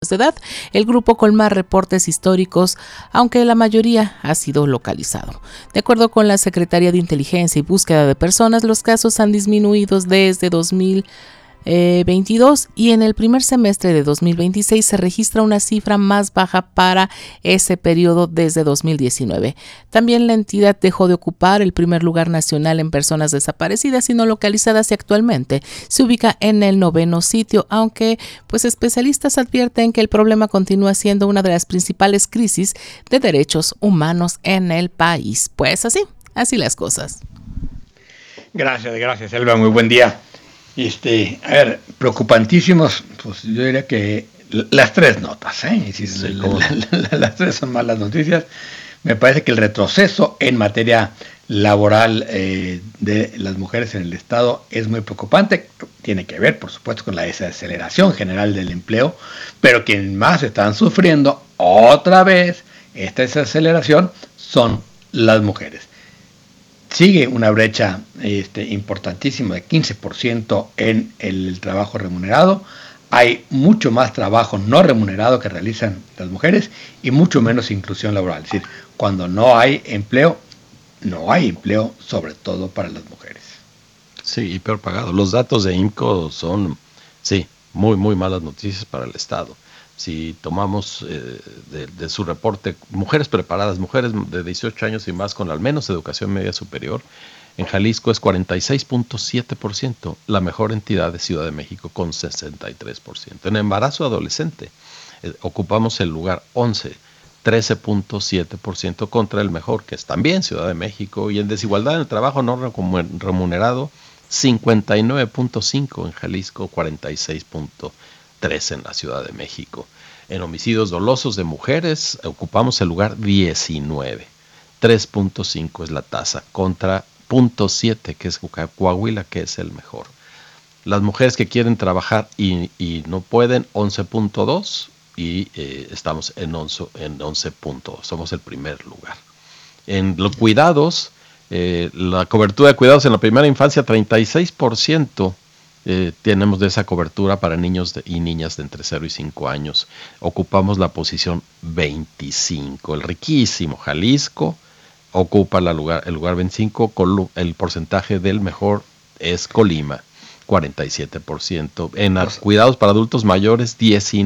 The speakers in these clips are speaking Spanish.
de edad, el grupo con más reportes históricos, aunque la mayoría ha sido localizado. De acuerdo con la Secretaría de Inteligencia y Búsqueda de Personas, los casos han disminuido desde 2022 y en el primer semestre de 2026 se registra una cifra más baja para ese periodo desde 2019. También la entidad dejó de ocupar el primer lugar nacional en personas desaparecidas y no localizadas y actualmente se ubica en el 9º sitio, aunque especialistas advierten que el problema continúa siendo una de las principales crisis de derechos humanos en el país. Pues así las cosas. Gracias, Elba, muy buen día. Preocupantísimos, pues yo diría que las tres notas, las tres son malas noticias. Me parece que el retroceso en materia laboral de las mujeres en el Estado es muy preocupante. Tiene que ver, por supuesto, con la desaceleración general del empleo, pero quienes más están sufriendo otra vez esta desaceleración son las mujeres. Sigue una brecha importantísima de 15% en el trabajo remunerado. Hay mucho más trabajo no remunerado que realizan las mujeres y mucho menos inclusión laboral. Es decir, cuando no hay empleo, sobre todo para las mujeres. Sí, y peor pagado. Los datos de IMCO son, muy, muy malas noticias para el Estado. Si tomamos de su reporte, mujeres preparadas, mujeres de 18 años y más con al menos educación media superior, en Jalisco es 46.7%, la mejor entidad de Ciudad de México con 63%. En embarazo adolescente ocupamos el lugar 11, 13.7% contra el mejor, que es también Ciudad de México, y en desigualdad en el trabajo no remunerado, 59.5 en Jalisco, 46.3 en la Ciudad de México. En homicidios dolosos de mujeres ocupamos el lugar 19. 3.5 es la tasa contra 0.7 que es Coahuila, que es el mejor. Las mujeres que quieren trabajar y no pueden, 11.2 y estamos en 11.2. Somos el primer lugar. En los cuidados, la cobertura de cuidados en la primera infancia, 36%. Tenemos de esa cobertura para niños y niñas de entre 0 y 5 años. Ocupamos la posición 25. El riquísimo Jalisco ocupa el lugar 25. El porcentaje del mejor es Colima, 47%. En cuidados para adultos mayores,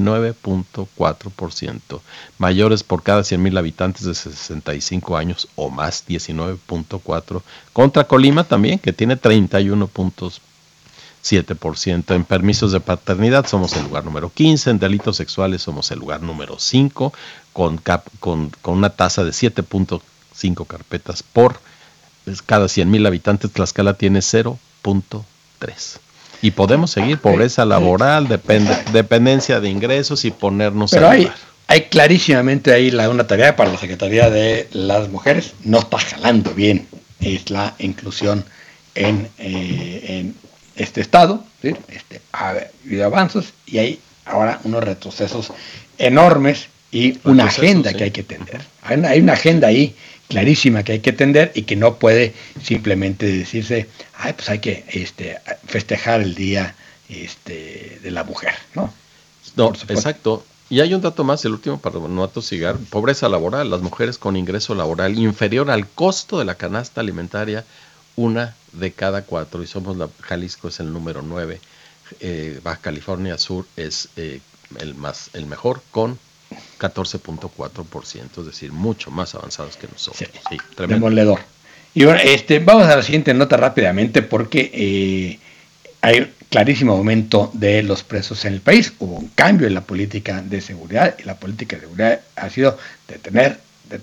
19.4%. Mayores por cada 100,000 habitantes de 65 años o más, 19.4%. Contra Colima también, que tiene 31.7%. En permisos de paternidad somos el lugar número 15, en delitos sexuales somos el lugar número 5, con una tasa de 7.5 carpetas por cada 100,000 habitantes. Tlaxcala tiene 0.3. Y podemos seguir, pobreza laboral, dependencia de ingresos y ponernos Pero hay clarísimamente ahí una tarea para la Secretaría de las Mujeres. No está jalando bien, es la inclusión en este estado, ¿sí? Ha habido avances y hay ahora unos retrocesos enormes y una agenda que hay que tender. Hay una agenda ahí clarísima que hay que tender y que no puede simplemente decirse, pues hay que festejar el día de la mujer, ¿no? No, exacto. Y hay un dato más, el último para no atosigar: pobreza laboral, las mujeres con ingreso laboral inferior al costo de la canasta alimentaria, 1 de cada 4, y Jalisco es el número 9, Baja California Sur es el mejor con 14.4%, es decir, mucho más avanzados que nosotros. Sí, demoledor. Y bueno, vamos a la siguiente nota rápidamente porque hay clarísimo aumento de los presos en el país. Hubo un cambio en la política de seguridad y la política de seguridad ha sido detener.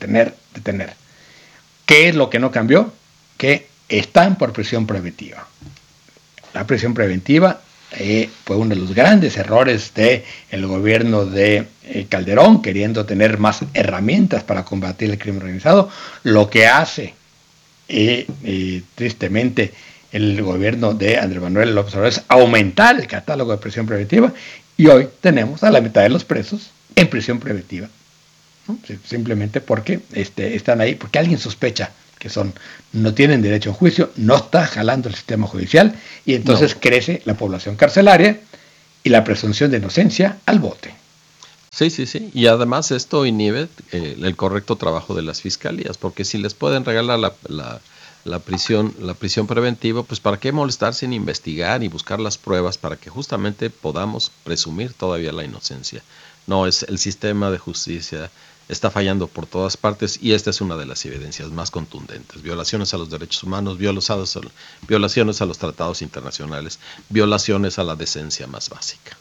¿Qué es lo que no cambió? Que están por prisión preventiva. La prisión preventiva fue uno de los grandes errores del gobierno de Calderón, queriendo tener más herramientas para combatir el crimen organizado. Lo que hace, tristemente, el gobierno de Andrés Manuel López Obrador es aumentar el catálogo de prisión preventiva y hoy tenemos a la mitad de los presos en prisión preventiva, ¿no? Simplemente porque están ahí, porque alguien sospecha que no tienen derecho a un juicio, no está jalando el sistema judicial y entonces crece la población carcelaria y la presunción de inocencia al bote. Sí. Y además esto inhibe el correcto trabajo de las fiscalías, porque si les pueden regalar la prisión preventiva, pues ¿para qué molestarse en investigar y buscar las pruebas para que justamente podamos presumir todavía la inocencia? No, es el sistema de justicia está fallando por todas partes y esta es una de las evidencias más contundentes. Violaciones a los derechos humanos, violaciones a los tratados internacionales, violaciones a la decencia más básica.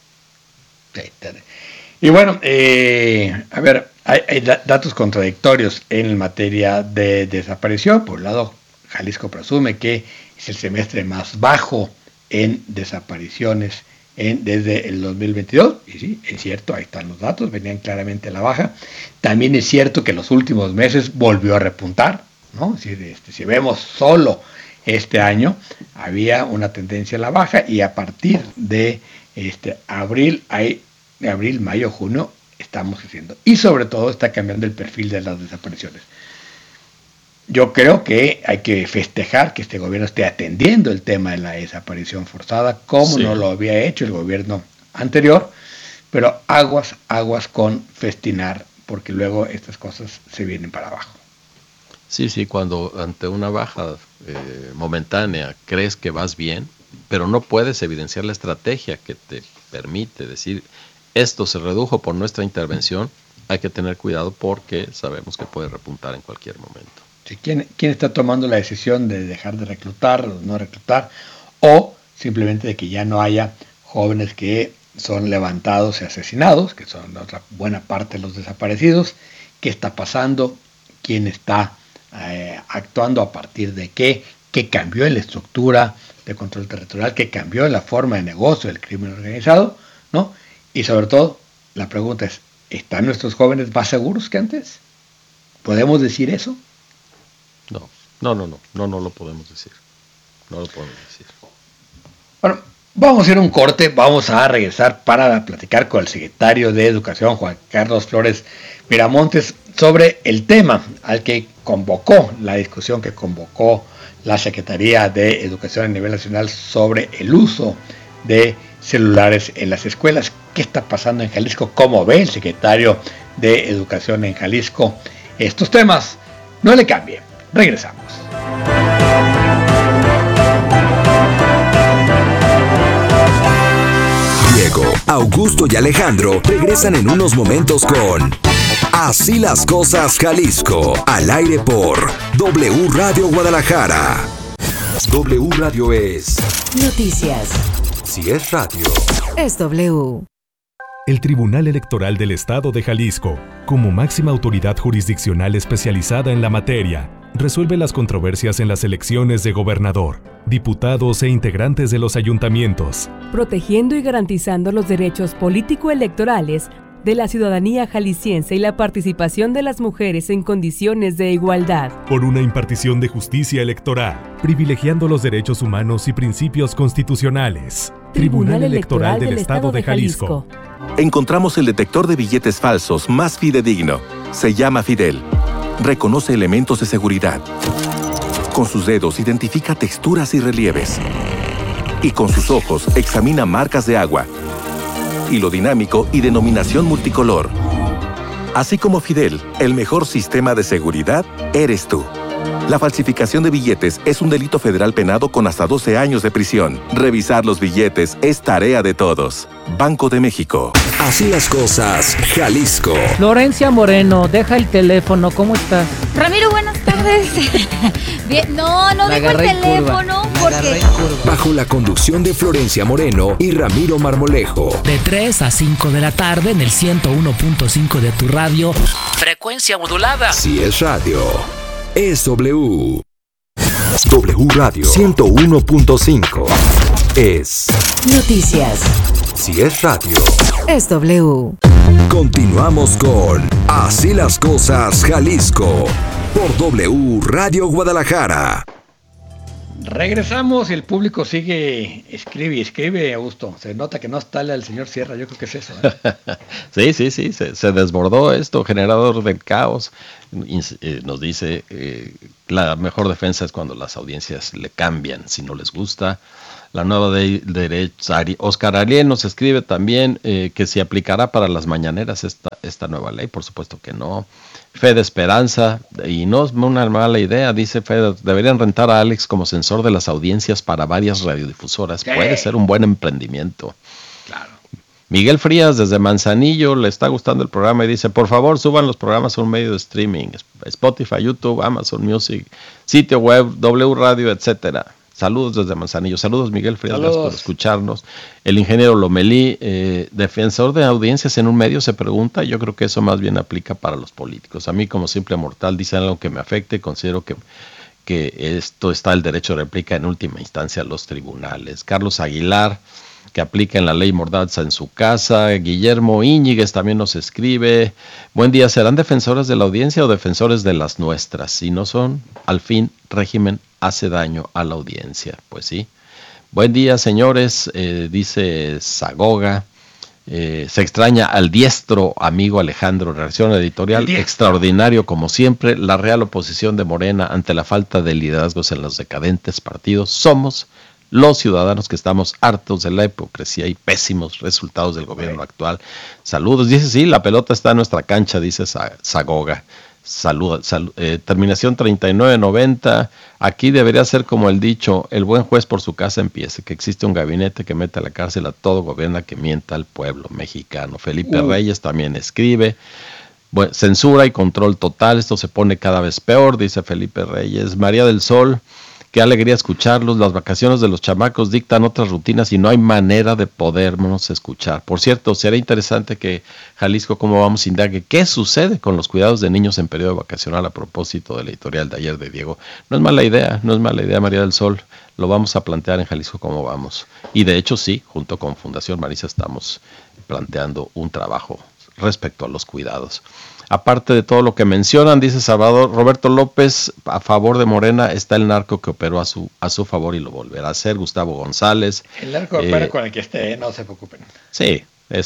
Y bueno, a ver, hay datos contradictorios en materia de desaparición. Por un lado, Jalisco presume que es el semestre más bajo en desapariciones desde el 2022, y sí, es cierto, ahí están los datos, venían claramente a la baja. También es cierto que en los últimos meses volvió a repuntar, ¿no? Es decir, si vemos solo este año, había una tendencia a la baja, y a partir de abril, mayo, junio, estamos creciendo. Y sobre todo está cambiando el perfil de las desapariciones. Yo creo que hay que festejar que este gobierno esté atendiendo el tema de la desaparición forzada, como no lo había hecho el gobierno anterior, pero aguas con festinar, porque luego estas cosas se vienen para abajo. Sí, cuando ante una baja momentánea crees que vas bien, pero no puedes evidenciar la estrategia que te permite decir esto se redujo por nuestra intervención, hay que tener cuidado porque sabemos que puede repuntar en cualquier momento. ¿Quién está tomando la decisión de dejar de reclutar o no reclutar? O simplemente de que ya no haya jóvenes que son levantados y asesinados, que son otra buena parte de los desaparecidos. ¿Qué está pasando? ¿Quién está actuando a partir de qué? ¿Qué cambió en la estructura de control territorial? ¿Qué cambió en la forma de negocio del crimen organizado? ¿No? Y sobre todo, la pregunta es, ¿están nuestros jóvenes más seguros que antes? ¿Podemos decir eso? No lo podemos decir. No lo podemos decir. Bueno, vamos a hacer un corte, vamos a regresar para platicar con el secretario de Educación, Juan Carlos Flores Miramontes, sobre el tema al que convocó, la discusión que convocó la Secretaría de Educación a nivel nacional sobre el uso de celulares en las escuelas. ¿Qué está pasando en Jalisco? ¿Cómo ve el secretario de Educación en Jalisco estos temas? No le cambie. Regresamos. Diego, Augusto y Alejandro regresan en unos momentos con Así las cosas Jalisco, al aire por W Radio Guadalajara. W Radio es noticias. Si es radio, es W. El Tribunal Electoral del Estado de Jalisco, como máxima autoridad jurisdiccional especializada en la materia, resuelve las controversias en las elecciones de gobernador, diputados e integrantes de los ayuntamientos, protegiendo y garantizando los derechos político-electorales de la ciudadanía jalisciense y la participación de las mujeres en condiciones de igualdad. Por una impartición de justicia electoral, privilegiando los derechos humanos y principios constitucionales. Tribunal Electoral del Estado de Jalisco. Encontramos el detector de billetes falsos más fidedigno. Se llama Fidel. Reconoce elementos de seguridad. Con sus dedos identifica texturas y relieves. Y con sus ojos examina marcas de agua, hilo dinámico y denominación multicolor. Así como Fidel, el mejor sistema de seguridad eres tú. La falsificación de billetes es un delito federal penado con hasta 12 años de prisión. Revisar los billetes es tarea de todos. Banco de México. Así las cosas, Jalisco. Florencia Moreno, deja el teléfono, ¿cómo estás? Ramiro, buenas tardes. Bien, no dejo el teléfono porque... Bajo la conducción de Florencia Moreno y Ramiro Marmolejo. De 3 a 5 de la tarde en el 101.5 de tu radio. Frecuencia modulada. Si es radio, es W. W Radio 101.5 es noticias. Si es radio, es W. Continuamos con Así las cosas Jalisco por W Radio Guadalajara. Regresamos y el público sigue, escribe, Augusto. Se nota que no está el señor Sierra, yo creo que es eso. Sí, se desbordó esto, generador del caos. Nos dice La mejor defensa es cuando las audiencias le cambian si no les gusta. La nueva ley de derechos, Oscar Ariel nos escribe también que si aplicará para las mañaneras esta nueva ley. Por supuesto que no. Fede Esperanza, y no es una mala idea, dice Fede, deberían rentar a Alex como censor de las audiencias para varias radiodifusoras. ¿Qué? Puede ser un buen emprendimiento. Claro. Miguel Frías desde Manzanillo le está gustando el programa y dice, por favor suban los programas a un medio de streaming, Spotify, YouTube, Amazon Music, sitio web, W Radio, etcétera. Saludos desde Manzanillo. Saludos, Miguel Frías, gracias por escucharnos. El ingeniero Lomelí, defensor de audiencias en un medio, se pregunta. Yo creo que eso más bien aplica para los políticos. A mí, como simple mortal, dicen algo que me afecte. Considero que esto está el derecho de réplica en última instancia a los tribunales. Carlos Aguilar, que apliquen la ley Mordaza en su casa. Guillermo Íñiguez también nos escribe. Buen día, ¿serán defensores de la audiencia o defensores de las nuestras? Si no son, al fin, régimen hace daño a la audiencia. Pues sí. Buen día, señores, dice Sagoga. Se extraña al diestro amigo Alejandro. Reacción editorial extraordinario como siempre. La real oposición de Morena ante la falta de liderazgos en los decadentes partidos. Somos los ciudadanos que estamos hartos de la hipocresía y pésimos resultados del gobierno actual. Saludos. Dice, sí, la pelota está en nuestra cancha, dice Sagoga. Terminación 3990. Aquí debería ser como el dicho, el buen juez por su casa empiece, que existe un gabinete que mete a la cárcel a todo gobierno que mienta al pueblo mexicano. Felipe Reyes también escribe. Bueno, censura y control total, esto se pone cada vez peor, dice Felipe Reyes. María del Sol, qué alegría escucharlos. Las vacaciones de los chamacos dictan otras rutinas y no hay manera de podernos escuchar. Por cierto, será interesante que Jalisco, como vamos, indague qué sucede con los cuidados de niños en periodo vacacional a propósito del editorial de ayer de Diego. No es mala idea, María del Sol. Lo vamos a plantear en Jalisco como vamos. Y de hecho sí, junto con Fundación Marisa estamos planteando un trabajo respecto a los cuidados. Aparte de todo lo que mencionan, dice Salvador Roberto López, a favor de Morena está el narco que operó a su favor y lo volverá a hacer. Gustavo González. El narco opera con el que esté, no se preocupen. Sí,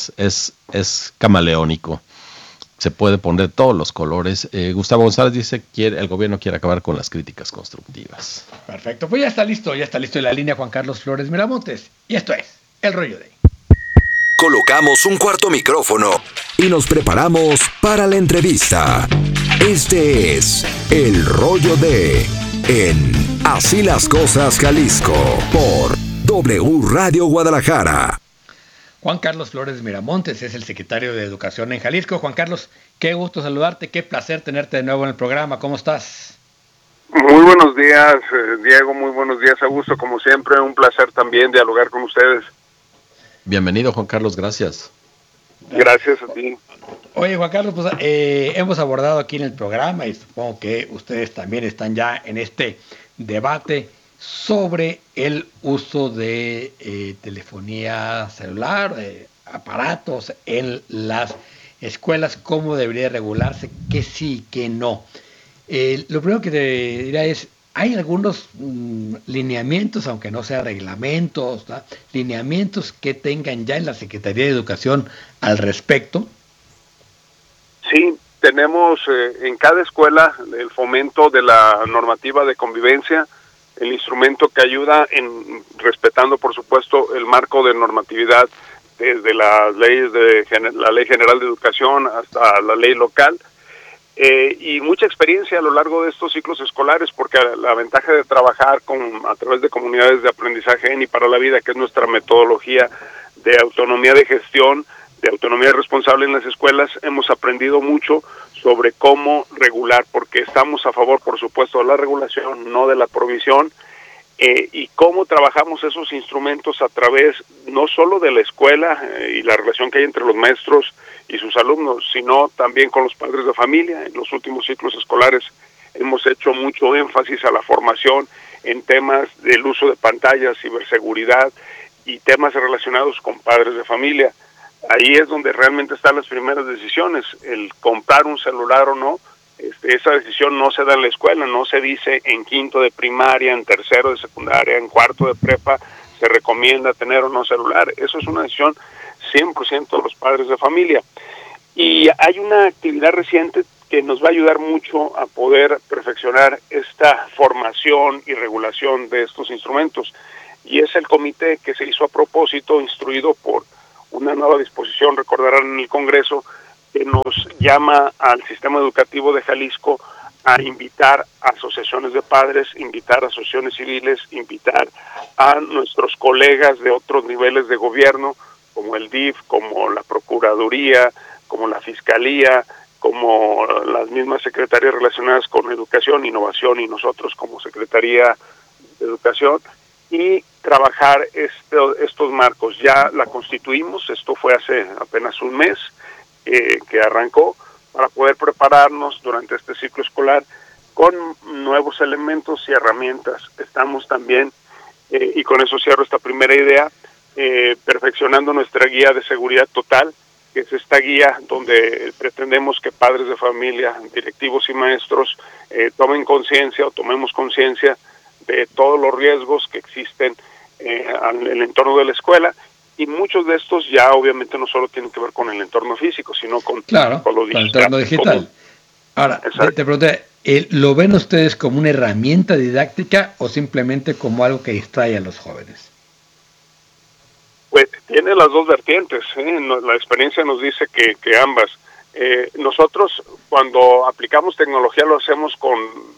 es camaleónico. Se puede poner todos los colores. Gustavo González dice que el gobierno quiere acabar con las críticas constructivas. Perfecto, pues ya está listo en la línea Juan Carlos Flores Miramontes. Y esto es El Rollo de... Colocamos un cuarto micrófono y nos preparamos para la entrevista. Este es El Rollo de en Así las Cosas Jalisco por W Radio Guadalajara. Juan Carlos Flores Miramontes es el secretario de Educación en Jalisco. Juan Carlos, qué gusto saludarte, qué placer tenerte de nuevo en el programa. ¿Cómo estás? Muy buenos días, Diego, muy buenos días, Augusto. Como siempre, un placer también dialogar con ustedes. Bienvenido, Juan Carlos, gracias. Gracias a ti. Oye, Juan Carlos, pues hemos abordado aquí en el programa y supongo que ustedes también están ya en este debate sobre el uso de telefonía celular, aparatos en las escuelas, cómo debería regularse, qué sí, qué no. Lo primero que te diría es, hay algunos lineamientos, aunque no sean reglamentos, ¿no? Lineamientos que tengan ya en la Secretaría de Educación al respecto. Sí, tenemos en cada escuela el fomento de la normativa de convivencia, el instrumento que ayuda en respetando, por supuesto, el marco de normatividad desde las leyes de la Ley General de Educación hasta la ley local. Y mucha experiencia a lo largo de estos ciclos escolares, porque la ventaja de trabajar a través de comunidades de aprendizaje en y para la vida, que es nuestra metodología de autonomía de gestión, de autonomía responsable en las escuelas, hemos aprendido mucho sobre cómo regular, porque estamos a favor, por supuesto, de la regulación, no de la provisión, y cómo trabajamos esos instrumentos a través no solo de la escuela y la relación que hay entre los maestros y sus alumnos, sino también con los padres de familia. En los últimos ciclos escolares hemos hecho mucho énfasis a la formación en temas del uso de pantallas, ciberseguridad y temas relacionados con padres de familia. Ahí es donde realmente están las primeras decisiones, el comprar un celular o no. Esa decisión no se da en la escuela, no se dice en quinto de primaria, en tercero de secundaria, en cuarto de prepa, se recomienda tener o no celular. Eso es una decisión 100% de los padres de familia. Y hay una actividad reciente que nos va a ayudar mucho a poder perfeccionar esta formación y regulación de estos instrumentos. Y es el comité que se hizo a propósito, instruido por una nueva disposición, recordarán en el Congreso, que nos llama al sistema educativo de Jalisco a invitar a asociaciones de padres, invitar a asociaciones civiles, invitar a nuestros colegas de otros niveles de gobierno, como el DIF, como la Procuraduría, como la Fiscalía, como las mismas secretarías relacionadas con educación, innovación y nosotros como Secretaría de Educación, y trabajar estos marcos. Ya la constituimos, esto fue hace apenas un mes que arrancó, para poder prepararnos durante este ciclo escolar con nuevos elementos y herramientas. Estamos también, y con eso cierro esta primera idea, perfeccionando nuestra guía de seguridad total, que es esta guía donde pretendemos que padres de familia, directivos y maestros tomen conciencia o tomemos conciencia de todos los riesgos que existen en el entorno de la escuela, y muchos de estos ya obviamente no solo tienen que ver con el entorno físico, sino con lo digital. Con el entorno digital. Ahora, te pregunté, ¿lo ven ustedes como una herramienta didáctica o simplemente como algo que distrae a los jóvenes? Pues tiene las dos vertientes, la experiencia nos dice que ambas. Nosotros cuando aplicamos tecnología lo hacemos con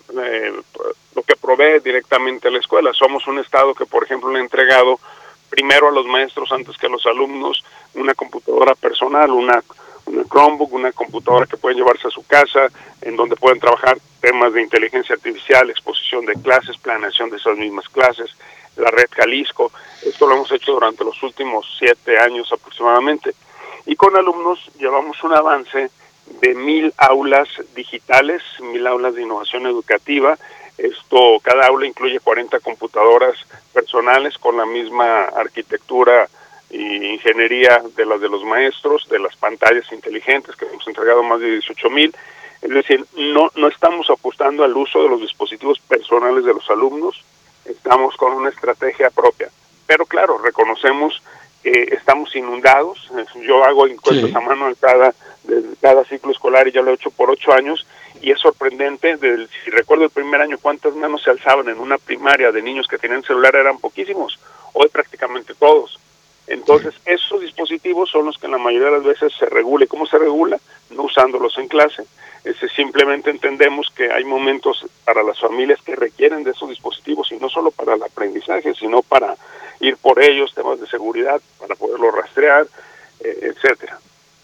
lo que provee directamente la escuela. Somos un estado que, por ejemplo, le ha entregado primero a los maestros antes que a los alumnos una computadora personal, una Chromebook, una computadora que pueden llevarse a su casa, en donde pueden trabajar temas de inteligencia artificial, exposición de clases, planeación de esas mismas clases, la red Jalisco. Esto lo hemos hecho durante los últimos 7 años aproximadamente. Y con alumnos llevamos un avance de 1,000 aulas digitales, 1,000 aulas de innovación educativa. Cada aula incluye 40 computadoras personales con la misma arquitectura y ingeniería de las de los maestros, de las pantallas inteligentes que hemos entregado más de 18,000. Es decir, no estamos apostando al uso de los dispositivos personales de los alumnos, estamos con una estrategia propia. Pero claro, reconocemos que estamos inundados. Yo hago encuestas a mano de cada ciclo escolar y ya lo he hecho por 8 años, y es sorprendente, si recuerdo el primer año cuántas manos se alzaban en una primaria de niños que tenían celular, eran poquísimos, hoy prácticamente todos. Entonces, esos dispositivos son los que en la mayoría de las veces se regula. ¿Y cómo se regula? No usándolos en clase. Simplemente entendemos que hay momentos para las familias que requieren de esos dispositivos, y no solo para el aprendizaje, sino para ir por ellos, temas de seguridad, para poderlos rastrear, etcétera.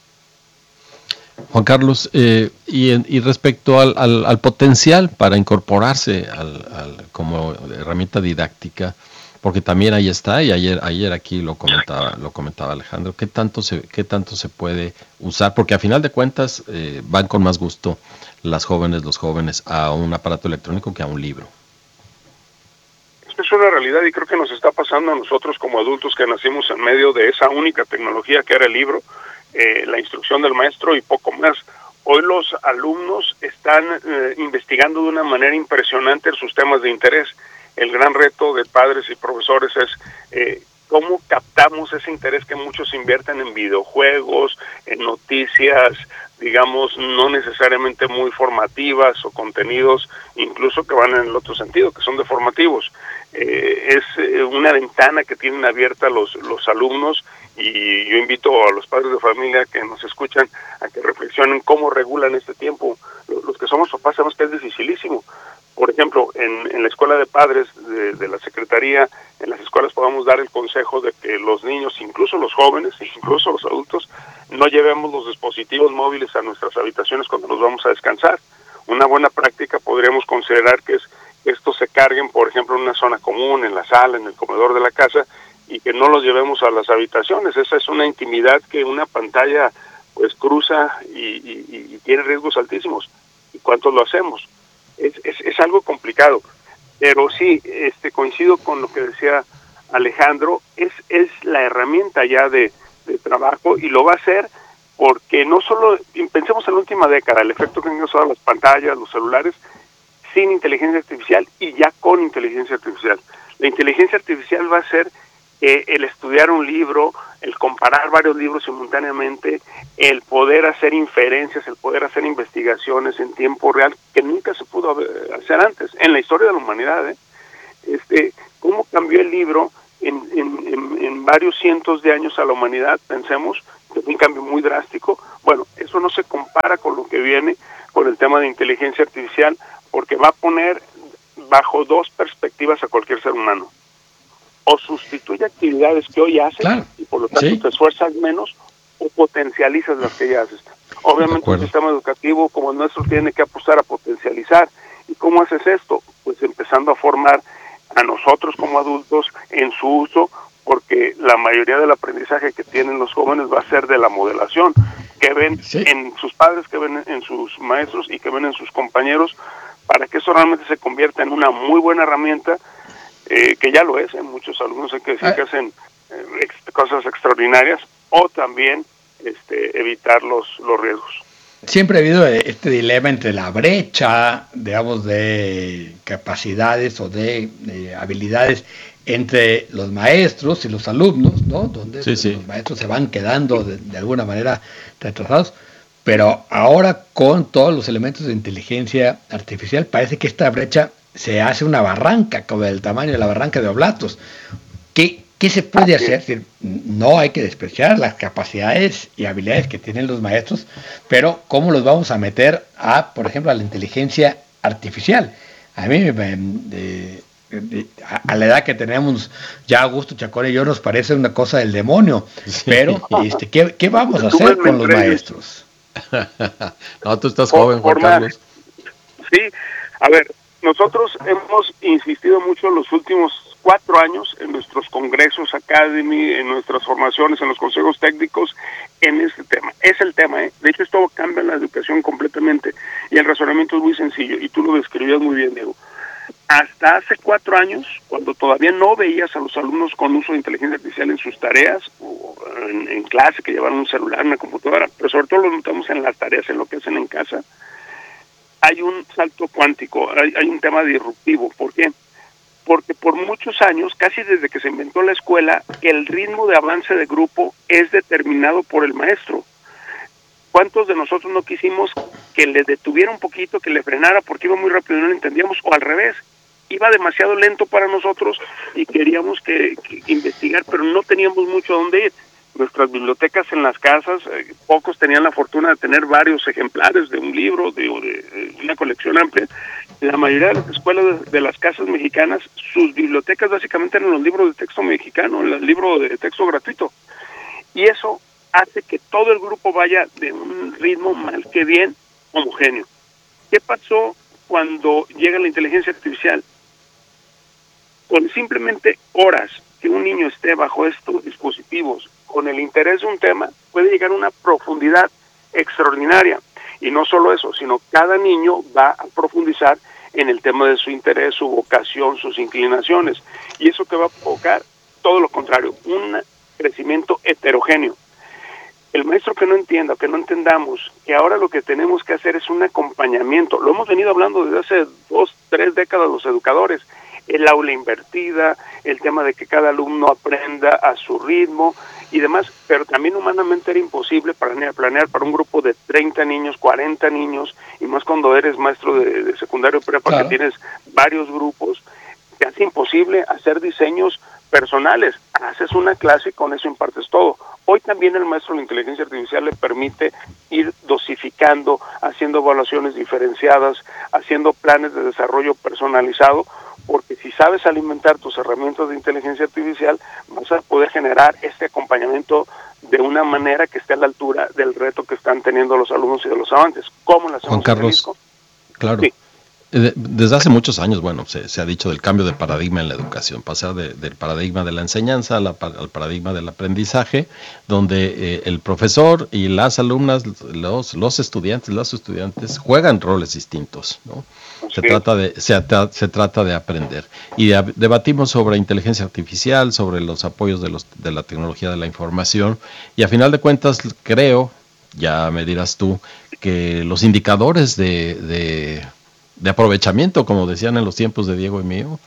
Juan Carlos, y respecto al potencial para incorporarse como herramienta didáctica, porque también ahí está, y ayer aquí lo comentaba Alejandro, ¿qué tanto se puede usar? Porque a final de cuentas van con más gusto los jóvenes a un aparato electrónico que a un libro. Esto es una realidad, y creo que nos está pasando a nosotros como adultos que nacimos en medio de esa única tecnología que era el libro, la instrucción del maestro y poco más. Hoy los alumnos están investigando de una manera impresionante sus temas de interés. El gran reto de padres y profesores es cómo captamos ese interés que muchos invierten en videojuegos, en noticias, digamos, no necesariamente muy formativas, o contenidos incluso que van en el otro sentido, que son deformativos. Es una ventana que tienen abierta los alumnos, y yo invito a los padres de familia que nos escuchan a que reflexionen cómo regulan este tiempo. Los que somos papás sabemos que es dificilísimo. Por ejemplo, en la escuela de padres de la Secretaría, en las escuelas podamos dar el consejo de que los niños, incluso los jóvenes, incluso los adultos, no llevemos los dispositivos móviles a nuestras habitaciones cuando nos vamos a descansar. Una buena práctica podríamos considerar que es que estos se carguen, por ejemplo, en una zona común, en la sala, en el comedor de la casa, y que no los llevemos a las habitaciones. Esa es una intimidad que una pantalla pues cruza y tiene riesgos altísimos. ¿Y cuántos lo hacemos? Es algo complicado, pero sí, coincido con lo que decía Alejandro, es la herramienta ya de trabajo, y lo va a hacer porque no solo, pensemos en la última década, el efecto que han causado las pantallas, los celulares, sin inteligencia artificial y ya con inteligencia artificial. La inteligencia artificial va a ser el estudiar un libro, el comparar varios libros simultáneamente, el poder hacer inferencias, el poder hacer investigaciones en tiempo real, que nunca se pudo hacer antes, en la historia de la humanidad, cómo cambió el libro en varios cientos de años a la humanidad, pensemos, que fue un cambio muy drástico. Bueno, eso no se compara con lo que viene con el tema de inteligencia artificial, porque va a poner bajo dos perspectivas a cualquier ser humano. O sustituye actividades que hoy haces, claro, y por lo tanto te esfuerzas menos, o potencializas las que ya haces. Obviamente el sistema educativo como el nuestro tiene que apostar a potencializar. ¿Y cómo haces esto? Pues empezando a formar a nosotros como adultos en su uso, porque la mayoría del aprendizaje que tienen los jóvenes va a ser de la modelación, que ven en sus padres, que ven en sus maestros y que ven en sus compañeros, para que eso realmente se convierta en una muy buena herramienta, que ya lo es, en muchos alumnos hay que decir que hacen cosas extraordinarias, o también evitar los riesgos. Siempre ha habido este dilema entre la brecha, digamos, de capacidades o de habilidades entre los maestros y los alumnos, ¿no? Donde los maestros se van quedando de alguna manera retrasados, pero ahora con todos los elementos de inteligencia artificial parece que esta brecha se hace una barranca, como del tamaño de la barranca de Oblatos. ¿Qué se puede hacer? Es decir, no hay que despreciar las capacidades y habilidades que tienen los maestros, pero ¿cómo los vamos a meter por ejemplo, a la inteligencia artificial? A mí, a la edad que tenemos ya Augusto Chacón y yo, nos parece una cosa del demonio, pero ¿qué vamos a hacer con los maestros? No, tú estás joven, Juan Carlos. Sí, a ver, nosotros hemos insistido mucho en los últimos 4 años en nuestros congresos Academy, en nuestras formaciones, en los consejos técnicos, en este tema. Es el tema, De hecho, esto cambia la educación completamente y el razonamiento es muy sencillo y tú lo describías muy bien, Diego. Hasta hace 4 años, cuando todavía no veías a los alumnos con uso de inteligencia artificial en sus tareas o en clase, que llevaban un celular, una computadora, pero sobre todo lo notamos en las tareas, en lo que hacen en casa, hay un salto cuántico, hay un tema disruptivo. ¿Por qué? Porque por muchos años, casi desde que se inventó la escuela, el ritmo de avance de grupo es determinado por el maestro. ¿Cuántos de nosotros no quisimos que le detuviera un poquito, que le frenara porque iba muy rápido y no lo entendíamos? O al revés, iba demasiado lento para nosotros y queríamos que investigar, pero no teníamos mucho a dónde ir. Nuestras bibliotecas en las casas, pocos tenían la fortuna de tener varios ejemplares de un libro, de una colección amplia. La mayoría de las escuelas de las casas mexicanas, sus bibliotecas básicamente eran los libros de texto mexicano, el libro de texto gratuito. Y eso hace que todo el grupo vaya de un ritmo mal que bien homogéneo. ¿Qué pasó cuando llega la inteligencia artificial? Con simplemente horas que un niño esté bajo estos dispositivos, con el interés de un tema, puede llegar a una profundidad extraordinaria. Y no solo eso, sino cada niño va a profundizar en el tema de su interés, su vocación, sus inclinaciones. Y eso que va a provocar todo lo contrario, un crecimiento heterogéneo. El maestro que no entienda, que no entendamos que ahora lo que tenemos que hacer es un acompañamiento, lo hemos venido hablando desde hace 2, 3 décadas los educadores, el aula invertida, el tema de que cada alumno aprenda a su ritmo y demás, pero también humanamente era imposible planear para un grupo de 30 niños, 40 niños, y más cuando eres maestro de secundario prepa, claro, que tienes varios grupos, te hace imposible hacer diseños personales. Haces una clase y con eso impartes todo. Hoy también el maestro de la inteligencia artificial le permite ir dosificando, haciendo evaluaciones diferenciadas, haciendo planes de desarrollo personalizado, porque si sabes alimentar tus herramientas de inteligencia artificial, vas a poder generar este acompañamiento de una manera que esté a la altura del reto que están teniendo los alumnos y de los avances. ¿Cómo lo hacemos, Juan Carlos? Claro. Sí. Desde hace muchos años, bueno, se ha dicho del cambio de paradigma en la educación, pasar del paradigma de la enseñanza al paradigma del aprendizaje, donde el profesor y las alumnas, los estudiantes, las estudiantes juegan roles distintos, ¿no? Se trata de aprender. Y debatimos sobre inteligencia artificial, sobre los apoyos de la tecnología de la información, y a final de cuentas creo, ya me dirás tú, que los indicadores de aprovechamiento, como decían en los tiempos de Diego y mío,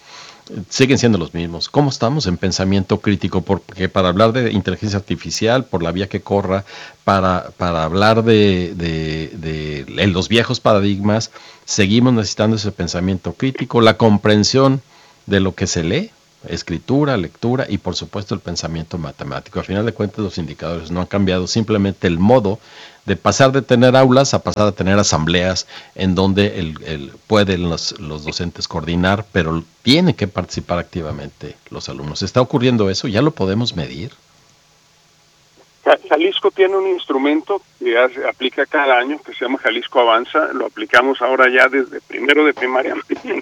siguen siendo los mismos. ¿Cómo estamos en pensamiento crítico? Porque para hablar de inteligencia artificial, por la vía que corra, para hablar de los viejos paradigmas, seguimos necesitando ese pensamiento crítico, la comprensión de lo que se lee, escritura, lectura y por supuesto el pensamiento matemático. Al final de cuentas los indicadores no han cambiado, simplemente el modo de pasar de tener aulas a pasar a tener asambleas en donde pueden los docentes coordinar, pero tienen que participar activamente los alumnos. ¿Está ocurriendo eso? ¿Ya lo podemos medir? Jalisco tiene un instrumento que aplica cada año que se llama Jalisco Avanza. Lo aplicamos ahora ya desde primero de primaria en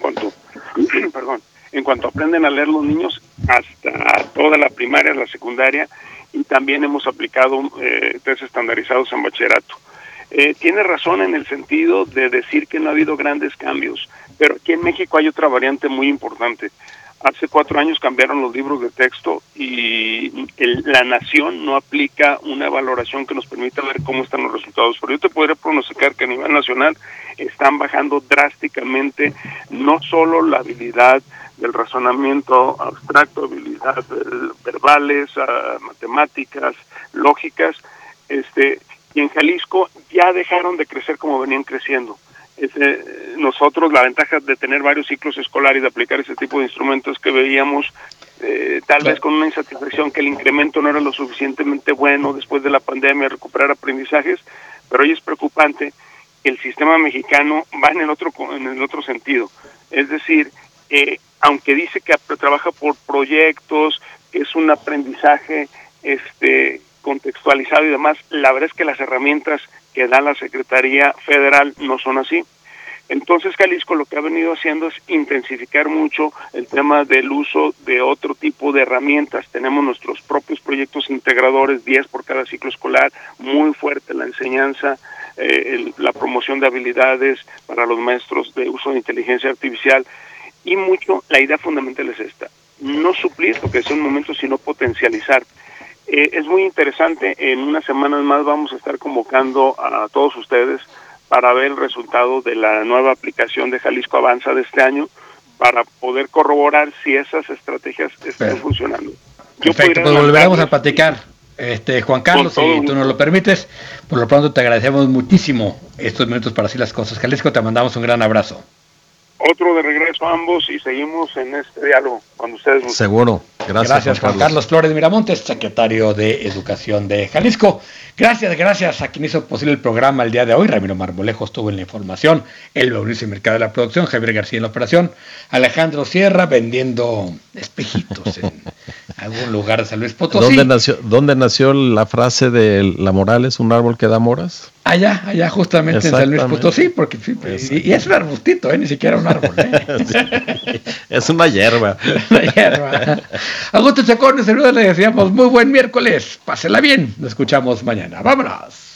cuanto aprenden a leer los niños hasta toda la primaria, la secundaria, y también hemos aplicado test estandarizados en bachillerato. Tiene razón en el sentido de decir que no ha habido grandes cambios, pero aquí en México hay otra variante muy importante. Hace 4 años cambiaron los libros de texto y la Nación no aplica una valoración que nos permita ver cómo están los resultados. Pero yo te podría pronosticar que a nivel nacional están bajando drásticamente no solo la habilidad del razonamiento abstracto, habilidades verbales, matemáticas, lógicas, y en Jalisco ya dejaron de crecer como venían creciendo. Nosotros, la ventaja de tener varios ciclos escolares y de aplicar ese tipo de instrumentos que veíamos, tal vez con una insatisfacción que el incremento no era lo suficientemente bueno después de la pandemia, recuperar aprendizajes, pero hoy es preocupante que el sistema mexicano va en el otro sentido. Es decir, aunque dice que trabaja por proyectos, que es un aprendizaje contextualizado y demás, la verdad es que las herramientas que da la Secretaría Federal no son así. Entonces Jalisco lo que ha venido haciendo es intensificar mucho el tema del uso de otro tipo de herramientas. Tenemos nuestros propios proyectos integradores, 10 por cada ciclo escolar, muy fuerte la enseñanza, la promoción de habilidades para los maestros de uso de inteligencia artificial, y mucho, la idea fundamental es esta, no suplir lo que es un momento, sino potencializar. Es muy interesante, en unas semanas más vamos a estar convocando a todos ustedes para ver el resultado de la nueva aplicación de Jalisco Avanza de este año, para poder corroborar si esas estrategias están funcionando. Perfecto, pues volveremos a platicar, Juan Carlos, si tú nos lo permites. Por lo pronto te agradecemos muchísimo estos minutos para Así las Cosas. Jalisco, te mandamos un gran abrazo. Otro de regreso a ambos y seguimos en este diálogo cuando ustedes. Seguro. Gracias Juan Carlos Flores Miramontes, secretario de Educación de Jalisco. Gracias a quien hizo posible el programa el día de hoy. Ramiro Marmolejo estuvo en la información, El Mauricio Mercado de la producción, Javier García en la operación, Alejandro Sierra vendiendo espejitos en algún lugar de San Luis Potosí. ¿Dónde nació la frase de La moral es un árbol que da moras? Allá justamente en San Luis Potosí, porque y es un arbustito, ni siquiera un árbol. Sí, es una hierba. Augusto Chacón, le decíamos muy buen miércoles, pásela bien, nos escuchamos mañana, vámonos.